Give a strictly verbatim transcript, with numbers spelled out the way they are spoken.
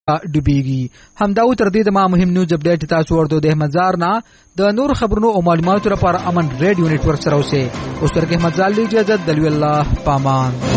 ډوبېږي. همدا و تر دې د ما مهم نیوز اپډیټ تاسو ورته د احمد زار نه د نور خبرونو او معلوماتو لپاره امن ریډیو نتورک سره اوسئ. اوس تر کې احمد زار له اجازه د الله پامان.